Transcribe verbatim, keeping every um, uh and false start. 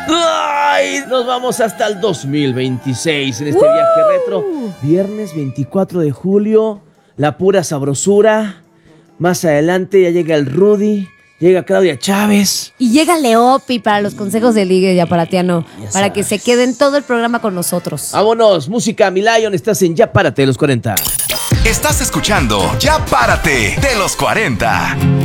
¡Ay! Nos vamos hasta el dos mil veintiséis en este ¡Uh! viaje retro. Viernes veinticuatro de julio, la pura sabrosura. Más adelante ya llega el Rudy, llega Claudia Chávez. Y llega Leopi para los consejos de ligue y aparatiano, Ya para sabes. que se queden todo el programa con nosotros. Vámonos, música, mi Lion, estás en Ya Párate de los cuarenta. Estás escuchando Ya Párate de los cuarenta.